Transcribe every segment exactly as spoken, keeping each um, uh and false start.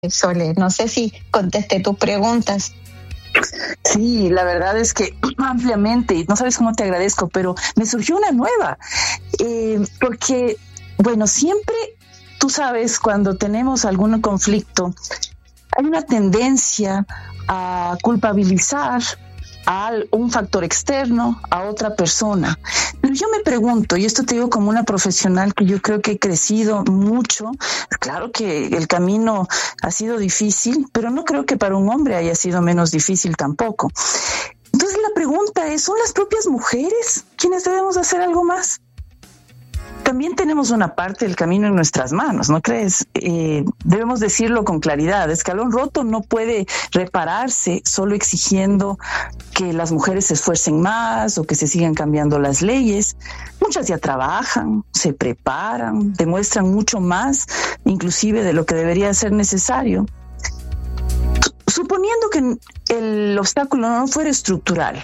Sole, no sé si contesté tus preguntas. Sí, la verdad es que ampliamente, y no sabes cómo te agradezco, pero me surgió una nueva, eh, porque, bueno, siempre, tú sabes, cuando tenemos algún conflicto, hay una tendencia a culpabilizar a un factor externo, a otra persona. Pero yo me pregunto, y esto te digo como una profesional que yo creo que he crecido mucho, claro que el camino ha sido difícil, pero no creo que para un hombre haya sido menos difícil tampoco. Entonces la pregunta es, ¿son las propias mujeres quienes debemos hacer algo más? También tenemos una parte del camino en nuestras manos, ¿no crees? Eh, debemos decirlo con claridad. Escalón roto no puede repararse solo exigiendo que las mujeres se esfuercen más o que se sigan cambiando las leyes. Muchas ya trabajan, se preparan, demuestran mucho más, inclusive de lo que debería ser necesario. Suponiendo que el obstáculo no fuera estructural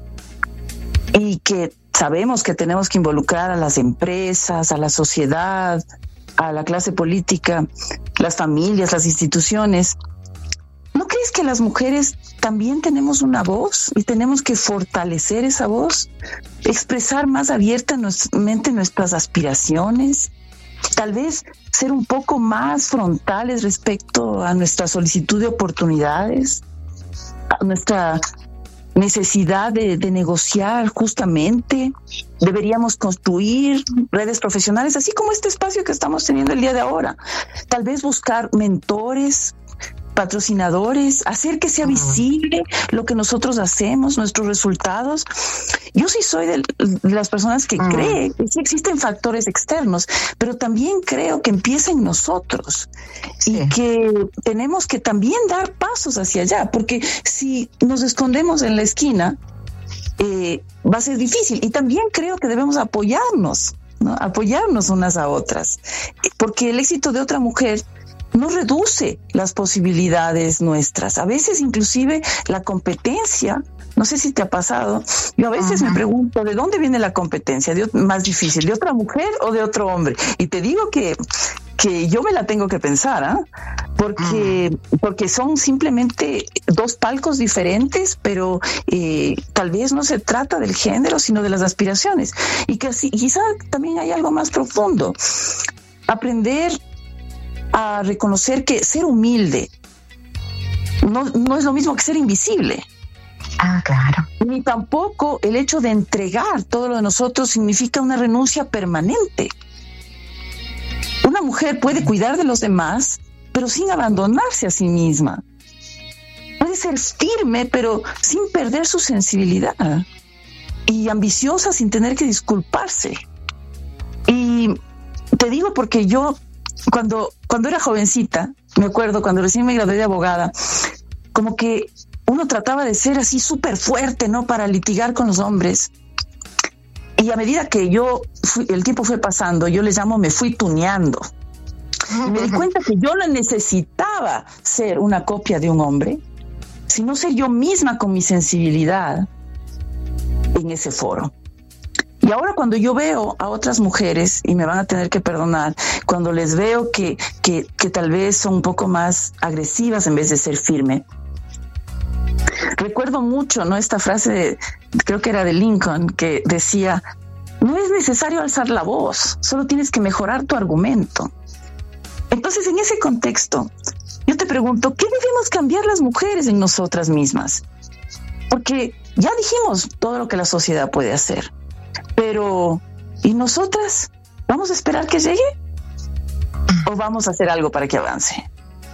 y que sabemos que tenemos que involucrar a las empresas, a la sociedad, a la clase política, las familias, las instituciones. ¿No crees que las mujeres también tenemos una voz y tenemos que fortalecer esa voz? Expresar más abiertamente nuestras aspiraciones. Tal vez ser un poco más frontales respecto a nuestra solicitud de oportunidades, a nuestra necesidad de, de negociar justamente. Deberíamos construir redes profesionales, así como este espacio que estamos teniendo el día de ahora. Tal vez buscar mentores, patrocinadores, hacer que sea visible lo que nosotros hacemos, nuestros resultados. Yo sí soy de, de las personas que uh-huh. cree que sí existen factores externos, pero también creo que empieza en nosotros sí. y que tenemos que también dar pasos hacia allá, porque si nos escondemos en la esquina, eh, va a ser difícil. Y también creo que debemos apoyarnos, ¿no? Apoyarnos unas a otras, porque el éxito de otra mujer no reduce las posibilidades nuestras. A veces inclusive la competencia, no sé si te ha pasado, yo a veces uh-huh. me pregunto, ¿de dónde viene la competencia? ¿De, más difícil, de otra mujer o de otro hombre? Y te digo que, que yo me la tengo que pensar, ¿ah? ¿eh? Porque, uh-huh. porque son simplemente dos palcos diferentes, pero eh, tal vez no se trata del género, sino de las aspiraciones. Y que así, quizá también hay algo más profundo. Aprender a reconocer que ser humilde no, no es lo mismo que ser invisible. Ah, claro. Ni tampoco el hecho de entregar todo lo de nosotros significa una renuncia permanente. Una mujer puede cuidar de los demás, pero sin abandonarse a sí misma. Puede ser firme, pero sin perder su sensibilidad. Y ambiciosa sin tener que disculparse. Y te digo porque yo Cuando, cuando era jovencita, me acuerdo cuando recién me gradué de abogada, como que uno trataba de ser así súper fuerte, ¿no? Para litigar con los hombres. Y a medida que yo, fui, el tiempo fue pasando, yo les llamo, me fui tuneando. Y me di cuenta que yo no necesitaba ser una copia de un hombre, sino ser yo misma con mi sensibilidad en ese foro. Y ahora cuando yo veo a otras mujeres, y me van a tener que perdonar, cuando les veo que, que, que tal vez son un poco más agresivas en vez de ser firme, recuerdo mucho, ¿no? Esta frase, de, creo que era de Lincoln, que decía, no es necesario alzar la voz, solo tienes que mejorar tu argumento. Entonces, en ese contexto, yo te pregunto, ¿qué debemos cambiar las mujeres en nosotras mismas? Porque ya dijimos todo lo que la sociedad puede hacer. Pero, ¿y nosotras? ¿Vamos a esperar que llegue? ¿O vamos a hacer algo para que avance?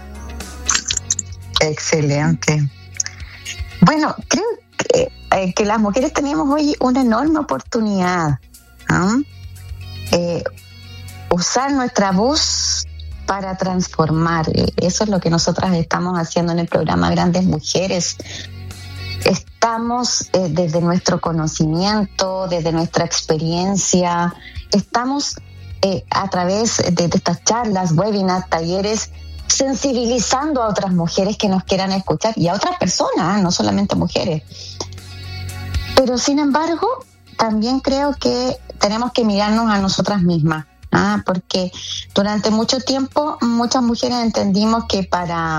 Excelente. Bueno, creo que, eh, que las mujeres tenemos hoy una enorme oportunidad. ¿eh? Eh, usar nuestra voz para transformar. Eso es lo que nosotras estamos haciendo en el programa Grandes Mujeres. Estamos eh, desde nuestro conocimiento, desde nuestra experiencia, estamos eh, a través de, de estas charlas, webinars, talleres, sensibilizando a otras mujeres que nos quieran escuchar y a otras personas, no solamente mujeres. Pero sin embargo, también creo que tenemos que mirarnos a nosotras mismas Ah, porque durante mucho tiempo muchas mujeres entendimos que para